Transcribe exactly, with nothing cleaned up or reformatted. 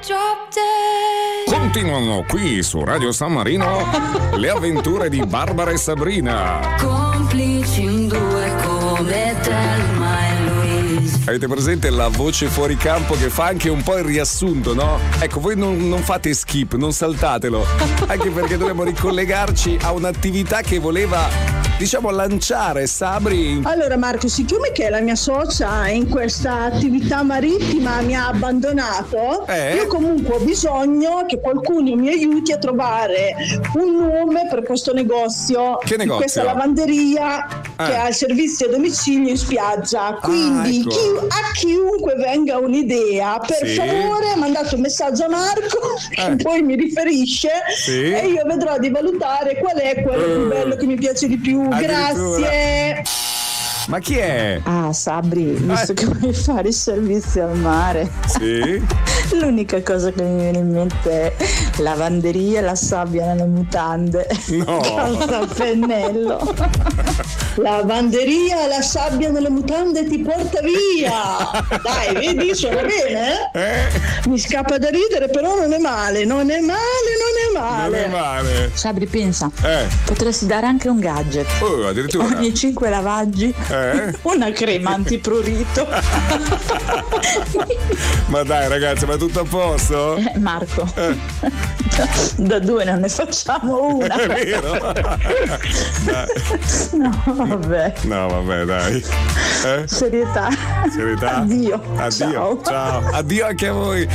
Continuano qui su Radio San Marino le avventure di Barbara e Sabrina. Complici in due come Thelma e Louise. Avete presente la voce fuori campo che fa anche un po' il riassunto, no? Ecco, voi non, non fate skip, non saltatelo, anche perché dobbiamo ricollegarci a un'attività che voleva, diciamo, lanciare Sabri. Allora Marco, siccome che la mia socia in questa attività marittima mi ha abbandonato, eh? io comunque ho bisogno che qualcuno mi aiuti a trovare un nome per questo negozio. Che negozio? Di questa lavanderia eh. che ha il servizio a domicilio in spiaggia. Quindi ah, ecco. chi, a chiunque venga un'idea, per sì. favore mandate un messaggio a Marco eh. che poi mi riferisce sì. e io vedrò di valutare qual è quello uh. più bello che mi piace di più. Grazie. Ma chi è? Ah, Sabri, visto eh. che vuoi fare il servizio al mare. Sì. L'unica cosa che mi viene in mente è lavanderia, la sabbia nelle mutande. No. Calza a pennello. Lavanderia, la sabbia nelle mutande ti porta via. Dai, vedi, suona bene? Eh? Mi scappa da ridere, però non è male, non è male, non è male. Non è male. Sabri, pensa, eh. potresti dare anche un gadget. Oh, addirittura. Ogni cinque lavaggi eh? una crema antiprurito. Ma dai ragazzi, ma tutto a posto? Eh, Marco, eh. da due non ne facciamo una. È vero? No, vabbè. No, vabbè, dai. Eh? Serietà. Serietà. Addio. Addio. Ciao. Ciao. Addio anche a voi.